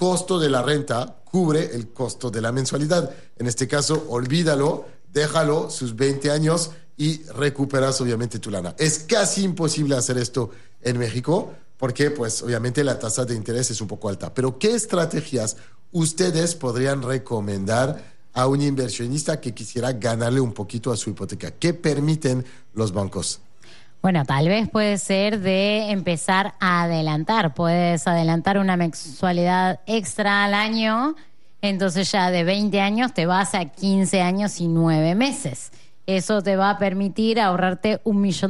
costo de la renta cubre el costo de la mensualidad. En este caso, olvídalo, déjalo sus 20 años y recuperas obviamente tu lana. Es casi imposible hacer esto en México porque pues obviamente la tasa de interés es un poco alta. Pero ¿qué estrategias ustedes podrían recomendar a un inversionista que quisiera ganarle un poquito a su hipoteca? ¿Qué permiten los bancos? Bueno, tal vez puede ser de empezar a adelantar. Puedes adelantar una mensualidad extra al año, entonces ya de 20 años te vas a 15 años y 9 meses. Eso te va a permitir ahorrarte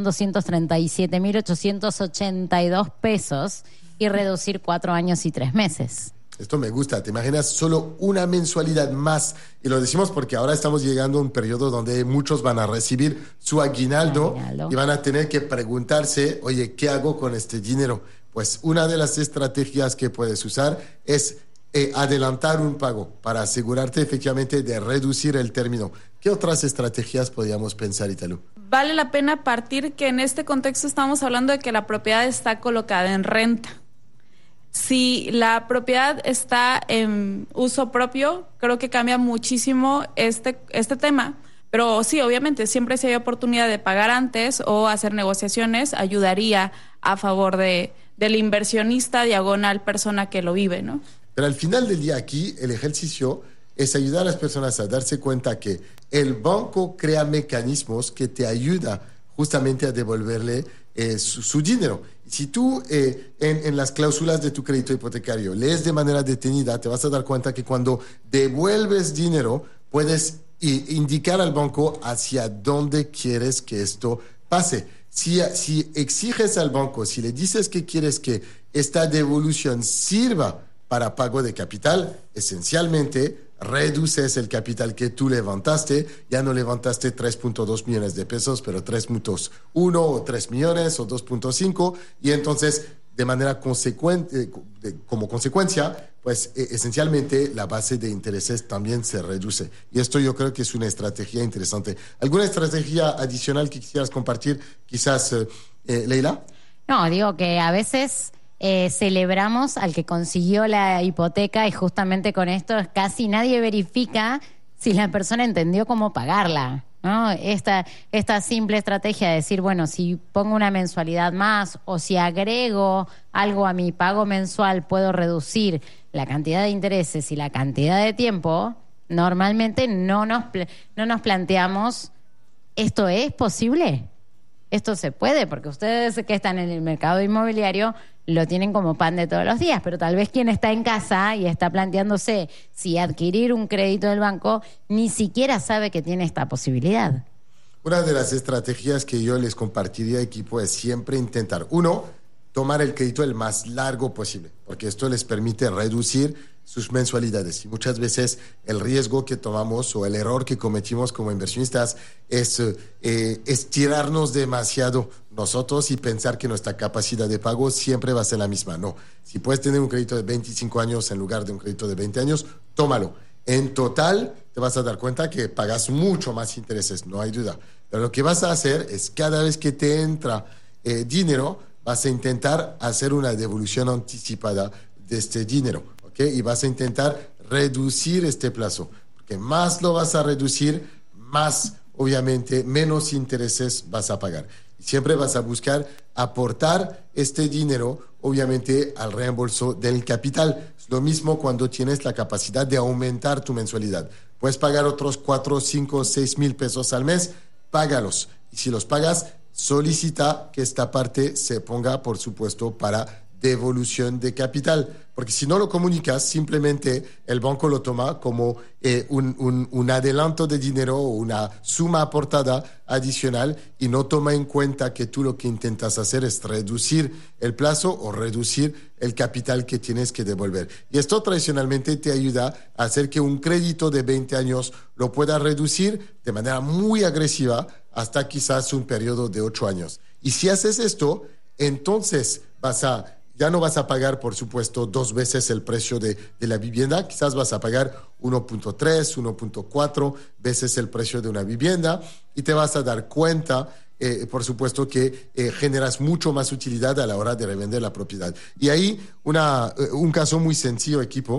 1.237.882 pesos y reducir 4 años y 3 meses. Esto me gusta. ¿Te imaginas solo una mensualidad más? Y lo decimos porque ahora estamos llegando a un periodo donde muchos van a recibir su aguinaldo y van a tener que preguntarse, oye, ¿qué hago con este dinero? Pues una de las estrategias que puedes usar es adelantar un pago para asegurarte efectivamente de reducir el término. ¿Qué otras estrategias podríamos pensar, Italu? Vale la pena partir que en este contexto estamos hablando de que la propiedad está colocada en renta. Si la propiedad está en uso propio, creo que cambia muchísimo este tema. Pero sí, obviamente, siempre si hay oportunidad de pagar antes o hacer negociaciones, ayudaría a favor del inversionista diagonal persona que lo vive, ¿no? Pero al final del día aquí, el ejercicio es ayudar a las personas a darse cuenta que el banco crea mecanismos que te ayudan justamente a devolverle su dinero. Si tú en las cláusulas de tu crédito hipotecario lees de manera detenida, te vas a dar cuenta que cuando devuelves dinero, puedes indicar al banco hacia dónde quieres que esto pase. Si exiges al banco, si le dices que quieres que esta devolución sirva para pago de capital, esencialmente reduces el capital que tú levantaste. Ya no levantaste 3.2 millones de pesos, pero 3.1 o 3 millones o 2.5, y entonces de manera consecuente, como consecuencia, pues esencialmente la base de intereses también se reduce. Y esto yo creo que es una estrategia interesante. ¿Alguna estrategia adicional que quisieras compartir, quizás, Leila? No, digo que a veces celebramos al que consiguió la hipoteca y justamente con esto casi nadie verifica si la persona entendió cómo pagarla, ¿no? Esta simple estrategia de decir, bueno, si pongo una mensualidad más o si agrego algo a mi pago mensual, puedo reducir la cantidad de intereses y la cantidad de tiempo. Normalmente no nos planteamos, ¿esto es posible? Esto se puede, porque ustedes que están en el mercado inmobiliario lo tienen como pan de todos los días, pero tal vez quien está en casa y está planteándose si adquirir un crédito del banco ni siquiera sabe que tiene esta posibilidad. Una de las estrategias que yo les compartiría, equipo, es siempre intentar, uno, tomar el crédito el más largo posible, porque esto les permite reducir sus mensualidades. Y muchas veces el riesgo que tomamos o el error que cometimos como inversionistas es estirarnos demasiado nosotros y pensar que nuestra capacidad de pago siempre va a ser la misma. No, si puedes tener un crédito de 25 años en lugar de un crédito de 20 años, tómalo. En total te vas a dar cuenta que pagas mucho más intereses, no hay duda. Pero lo que vas a hacer es cada vez que te entra dinero, vas a intentar hacer una devolución anticipada de este dinero, ¿ok? Y vas a intentar reducir este plazo, porque más lo vas a reducir, más, obviamente, menos intereses vas a pagar. Y siempre vas a buscar aportar este dinero, obviamente, al reembolso del capital. Es lo mismo cuando tienes la capacidad de aumentar tu mensualidad. Puedes pagar otros 4, 5, 6 mil pesos al mes, págalos. Y si los pagas, solicita que esta parte se ponga, por supuesto, para devolución de capital, porque si no lo comunicas, simplemente el banco lo toma como un adelanto de dinero o una suma aportada adicional y no toma en cuenta que tú lo que intentas hacer es reducir el plazo o reducir el capital que tienes que devolver. Y esto tradicionalmente te ayuda a hacer que un crédito de 20 años lo puedas reducir de manera muy agresiva hasta quizás un periodo de 8 años. Y si haces esto, entonces ya no vas a pagar, por supuesto, 2 veces el precio de la vivienda. Quizás vas a pagar 1.3, 1.4 veces el precio de una vivienda y te vas a dar cuenta, por supuesto, que generas mucho más utilidad a la hora de revender la propiedad. Y ahí un caso muy sencillo, equipo,